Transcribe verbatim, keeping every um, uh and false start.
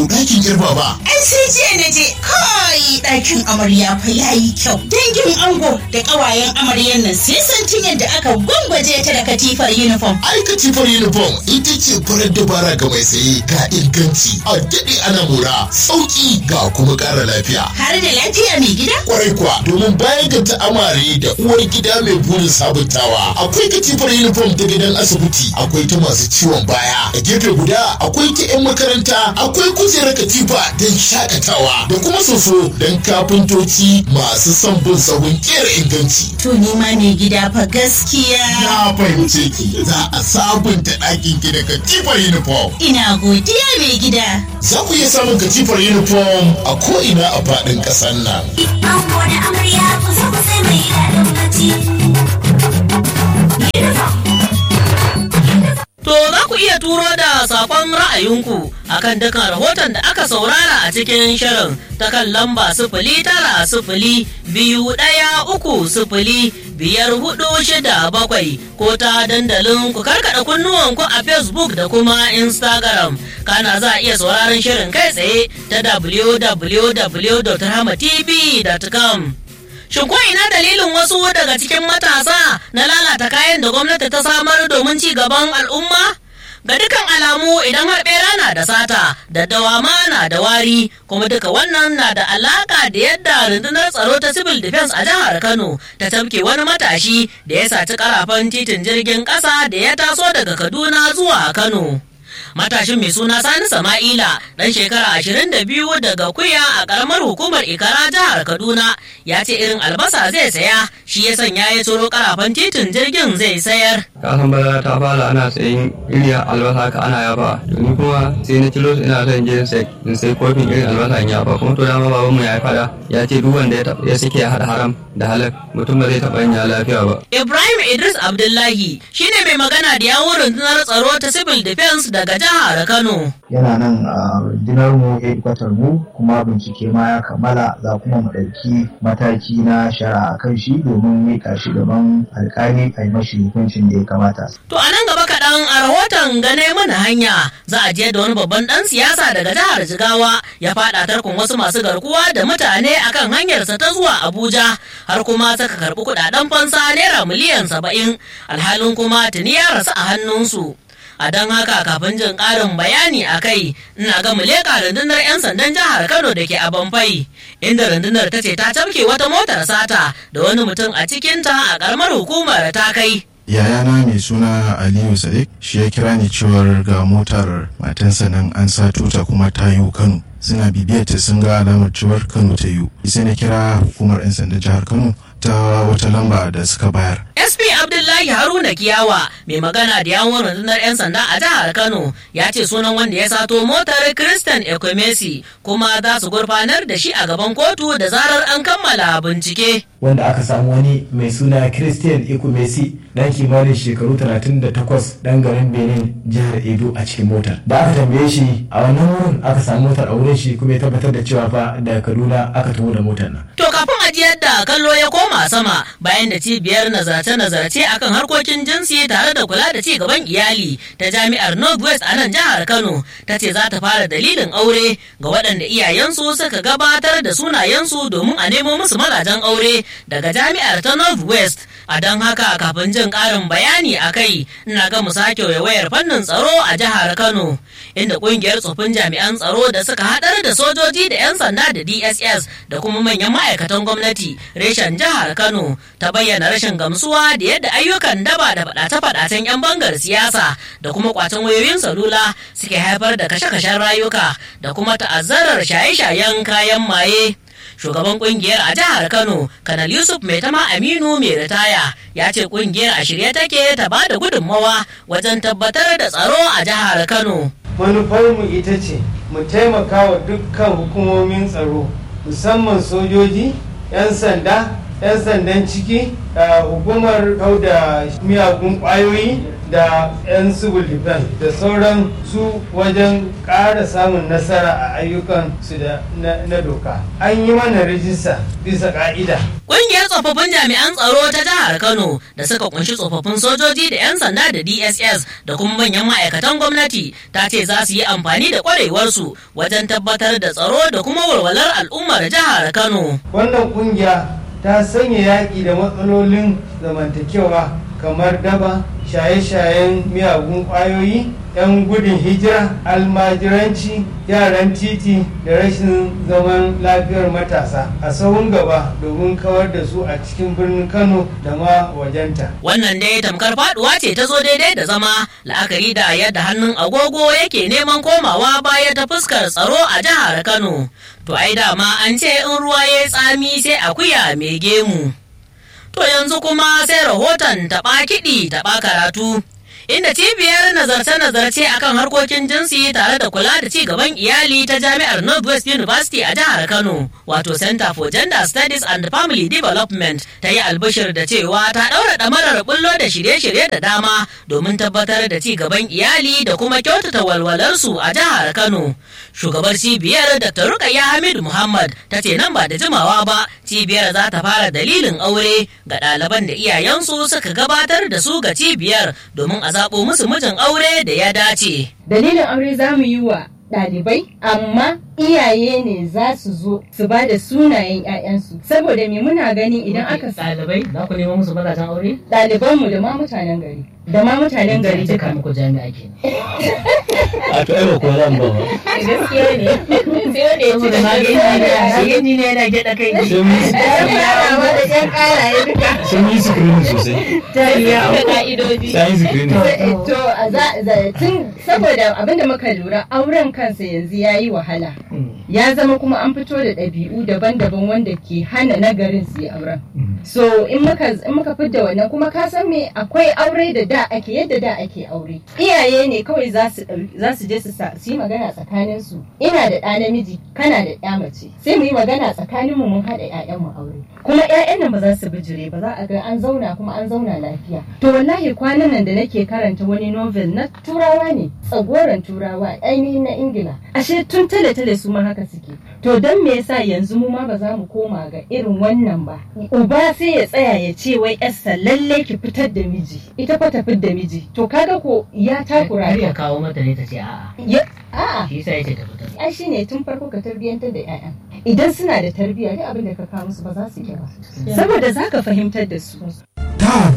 ɗakin girma ba. Ai sai jiya na je kai ɗakin amarya fa yayi kyau. Dangin ango da ƙawayen amaryan nan sai santin yadda aka gwangwaje ta da katifar uniform. Ai katifar uniform ita ce farar dabara ga mai saye, ga inganci a daɗe ana mura, sauki ga kuma ƙara lafiya. Har da lafiya mai gida? Kwarai kuwa, domin bayan ga ta amare da uwar gida mai burin sabuntawa, akwai katifar uniform ta gidan asibiti, akwai ta masu ciwon baya, a gefe guda akwai ta 'yan makaranta, akwai kujerar katifa don shakatawa da kuma soso don kafintoci masu son bin sahun kera inganci. To ni ma mai gida fa gaskiya. Na fahimce ki, za a sabunta ɗakin ki da katifar uniform. Ina godiya mai gida. Za ku iya samun katifar uniform a ko'ina a faɗin ƙasar nan. Ango da amarya ku zo ku sai mai daɗin bacci. To za ku iya turo da sakon ra'ayinku akan dukkan rahoton da aka saurara a cikin shirin ta kan lamba sifili tara sifili biyu ɗaya uku sifili biyar hudu shida bakwai ko ta dandalin ku karkada kunnuwanku a Facebook da kuma Instagram. Kana za a iya sauraron shirin kai tsaye ta w w w dot rahama t v dot com. Shin ko ina dalilin wasu daga cikin matasa na lalata kayan da gwamnati ta samar domin ci gaban al'umma? Ga dukan alamu idan har bera na da sata, daddawa ma na da wari, kuma duka wannan na da alaka da yadda rundunar tsaro ta civil defense a jihar Kano ta tafke wani matashi da ya saci karafan titin jirgin ƙasa da ya taso daga Kaduna zuwa Kano. Matashin mai suna Sani Sama'ila ɗan shekara ashirin da biyu daga Kuya a ƙaramar hukumar Ikara jihar Kaduna ya ce irin albasa zai saya, shi ya sanya ya ciro karafan titin jirgin zai sayar. Kasan bala ta fara ana sayin irin albasa ka ana yaba, domin kuma sai na kilo ina son je in sai kofin irin albasa in yaba, kuma to dama babanmu ya fada ya ce duk wanda ya sake ya haɗa haram da halak mutum ba zai taɓa yin lafiya ba. Ibrahim Idris Abdullahi shine mai magana da yawun rundunar tsaro ta civil defense daga jihar Kano. Yana nan a rundunar mu hedkwatar mu kuma bincike ma ya kammala, za kuma mu ɗauki mataki na shari'a kan shi domin miƙa shi gaban alƙali a yi mashi hukuncin da ya kamata. To a nan gaba kaɗan a rahoton gane mana hanya za a je da wani babban ɗan siyasa daga jihar Jigawa ya faɗa tarkon wasu masu garkuwa da mutane akan hanyarsa ta zuwa Abuja har kuma saka karɓi kuɗaɗen fansa naira miliyan saba'in alhalin kuma tuni ya rasu a hannunsu. A don haka kafin jin ƙarin bayani a kai ina ga muleka rundunar 'yan sandan jihar Kano da ke a Bamfai inda rundunar ta ce ta tafke wata motar sata da wani mutum a cikinta a ƙaramar hukumar ta kai. Yayana mai suna Aliyu Sadiq shi ya kira ni cewar ga motar matansa nan an sato ta kuma ta yi Kano. Suna bibiyar ta sun ga alamar cewar Kano ta yi. Sai na kira hukumar 'yan sandan jihar Kano ta wata lamba da suka bayar. S P Abdullahi Haruna Kiyawa mai magana da yawon rundunar 'yan sanda a jihar Kano ya ce sunan wanda ya sato motar Christian Ekwemesi kuma za su gurfanar da shi a gaban kotu da zarar an kammala bincike. Wanda aka samu wani mai suna Christian Ekwemesi dan kimanin shekaru talatin da takwas dan garin Benin jihar Edo a cikin motar. Da aka tambaye shi a wannan wurin aka samu motar a wurin shi kuma ya tabbatar da cewa fa daga Kaduna aka taho da motar nan. To kafin ajiyar da kallo ya koma sama bayan da cibiyar nazarce-nazarce akan harkokin jinsi tare da kula da ci gaban iyali ta jami'ar Northwest a nan jihar Kano ta ce za ta fara dalilin aure ga waɗanda iyayensu suka gabatar da sunayensu domin a nemo musu mazajen aure daga jami'ar ta Northwest. A don haka kafin jin ƙarin bayani a kai ina ga mu sake wayar fannin tsaro a jihar Kano inda ƙungiyar tsofin jami'an tsaro da suka haɗar da sojoji da 'yan sanda da D S S da kuma manyan ma'aikatan gwamnati reshen jihar Kano ta bayyana rashin gamsuwa da yadda ayyukan daba da faɗace-faɗacen 'yan bangar siyasa da kuma kwacen wayoyin salula suke haifar da kashe-kashen rayuka da kuma ta'azzarar shaye-shayen kayan maye. Shugaban kungiyar a jihar Kano, Kanal Yusuf Maitama Aminu mai ritaya, ya ce kungiyar a shirye take ta ba da gudunmawa wajen tabbatar da tsaro a jihar Kano. Manufarmu ita ce mu taimaka wa dukkan hukumomin tsaro, musamman sojoji, 'yan sanda, 'yan sandan ciki, hukumar kauda miyagun ƙwayoyi da 'yan civil defense da sauran su wajen ƙara samun nasara a ayyukan su da na doka. An yi mana rijista bisa ƙa'ida. Ƙungiyar tsofaffin jami'an tsaro ta jihar Kano da suka kunshi tsofaffin sojoji da 'yan sanda da D S S da kuma manyan ma'aikatan gwamnati ta ce za su yi amfani da ƙwarewarsu wajen tabbatar da tsaro da kuma walwalar al'ummar jihar Kano. Wannan ƙungiya ta sanya yaƙi da matsalolin zamantakewa kamar daba, shaye-shayen miyagun ƙwayoyi, 'yan gudun hijira, almajiranci, yaran titi da rashin zaman lafiyar matasa a sahun gaba domin kawar da su a cikin birnin Kano da ma wajenta. Wannan dai tamkar faduwa ce ta zo daidai da zama la'akari da yadda hannun agogo yake neman komawa baya ta fuskar tsaro a jihar Kano. To ai dama an ce in ruwa ya tsami sai akuya mai gemu. To yanzu kuma sai rahoton taɓa kiɗi taɓa karatu. Inda cibiyar nazarce-nazarce akan harkokin jinsi tare da kula da ci gaban iyali ta jami'ar Northwest University a jihar Kano, wato Center for Gender Studies and Family Development, ta yi albishir da cewa ta ɗaura ɗamarar bullo da shirye-shirye da dama domin tabbatar da ci gaban iyali da kuma kyautata walwalarsu a jihar Kano. Shugabar cibiyar Doctor Rukayya Hamidu Muhammad ta ce nan ba da jimawa ba cibiyar za ta fara dalilin aure ga ɗaliban da iyayensu suka gabatar da su ga cibiyar domin a zaɓo musu mijin aure da ya dace. Dalilin aure za mu yi wa ɗalibai, amma iyaye ne za su zo su ba da sunayen 'ya'yansu. Saboda me muna gani idan aka ɗalibai za ku nemo musu mazajen aure? Ɗalibanmu da ma mutanen gari. Da ma mutanen gari duka. muku jami'a ke. A to aiwa ko zan ba. Gaskiya ne. Sai wanda ya ci da magani ne yana gyaɗa kai. Sun da ƴan ƙaraye duka. Sun yi screening sosai. Ta ka'idoji. Sun yi screening. To tun saboda abinda muka lura auren kansa yanzu ya yi wahala. Ya zama kuma an fito da ɗabi'u daban-daban wanda ke hana nagarin su yi auren. So in muka in muka fidda wannan kuma ka san me akwai aure da da ake yadda da ake aure. Iyaye ne kawai za su za su je su yi magana tsakanin su. Ina da ɗa namiji, kana da ɗa mace. Sai mu yi magana tsakanin mu mun haɗa ƴaƴan mu aure. Kuma ƴaƴan nan ba za su bijire ba, za a ga an zauna kuma an zauna lafiya. To wallahi kwanan nan da nake karanta wani novel na turawa ne, tsagoran turawa ainihin na Ingila. Ashe tun tale-tale su ma haka suke. To don me yasa yanzu mu ma ba za mu koma ga irin wannan ba? Uba sai ya tsaya ya ce wai yarsa lalle ki fitar da miji, ita fa ta fitar da miji. To kaga ko ya takura ya kawo mata ne ta ce a'a. A'a. Shi sai ya ce ta fitar. Ai shine tun farko ka tarbiyantar da 'ya'yan. Idan suna da tarbiyya duk abin da ka kawo musu ba za su iya ba. Saboda zaka fahimtar da su.